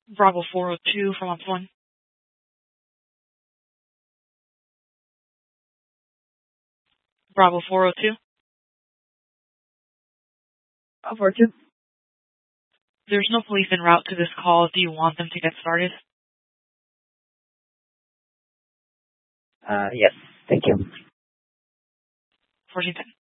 Bravo 402 from Ops 1. Bravo 402. 402. There's no police en route to this call. Do you want them to get started? Yes, thank you. 1410.